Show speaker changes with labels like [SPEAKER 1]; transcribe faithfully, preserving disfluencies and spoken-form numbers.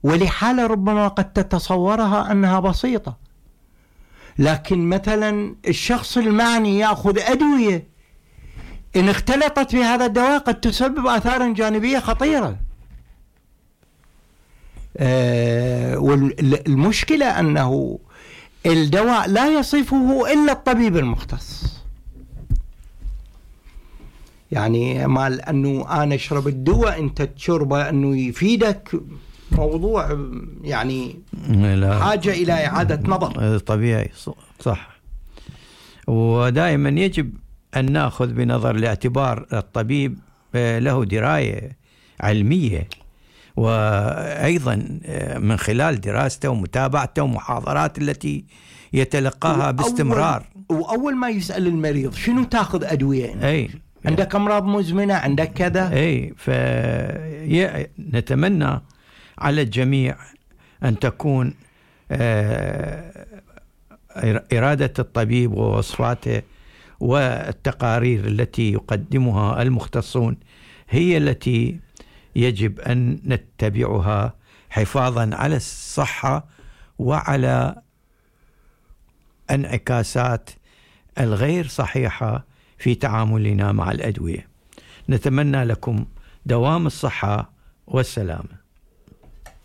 [SPEAKER 1] ولحالة ربما قد تتصورها أنها بسيطة، لكن مثلا الشخص المعني يأخذ أدوية إن اختلطت في هذا الدواء قد تسبب آثار جانبية خطيرة. آه والمشكلة أنه الدواء لا يصفه إلا الطبيب المختص. يعني مال أنه أنا أشرب الدواء أنت تشربه أنه يفيدك، موضوع يعني حاجة إلى إعادة نظر.
[SPEAKER 2] طبيعي صح. ودائما يجب أن نأخذ بنظر الاعتبار الطبيب له دراية علمية، وأيضا من خلال دراسته ومتابعته ومحاضرات التي يتلقاها باستمرار.
[SPEAKER 1] وأول ما يسأل المريض شنو تأخذ أدوية؟
[SPEAKER 2] أي
[SPEAKER 1] عندك أمراض مزمنة، عندك كذا.
[SPEAKER 2] أي فنتمنى على الجميع أن تكون إرادة الطبيب ووصفاته والتقارير التي يقدمها المختصون هي التي يجب أن نتبعها حفاظا على الصحة وعلى انعكاسات الغير صحيحة في تعاملنا مع الأدوية. نتمنى لكم دوام الصحة والسلامة.